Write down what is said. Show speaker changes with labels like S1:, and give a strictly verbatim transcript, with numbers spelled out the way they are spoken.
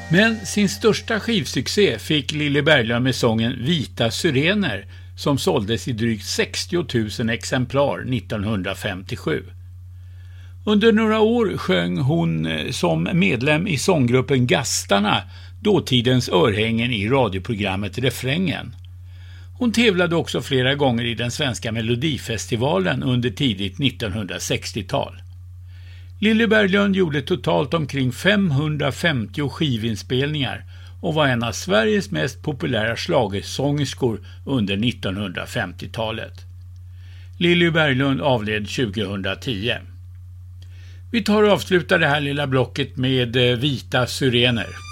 S1: Men sin största skivsuccé fick Lilly Berglund med sången Vita Syrener som såldes i drygt sextio tusen exemplar nittonhundrafemtiosju. Under några år sjöng hon som medlem i sånggruppen Gastarna, dåtidens örhängen i radioprogrammet Refrängen. Hon tävlade också flera gånger i den svenska Melodifestivalen under tidigt nittonhundrasextiotal. Lilly Berglund gjorde totalt omkring femhundrafemtio skivinspelningar och var en av Sveriges mest populära schlagersångerskor under nittonhundrafemtiotalet. Lilly Berglund avled tjugohundratio. Vi tar och avslutar det här lilla blocket med Vita Syrener.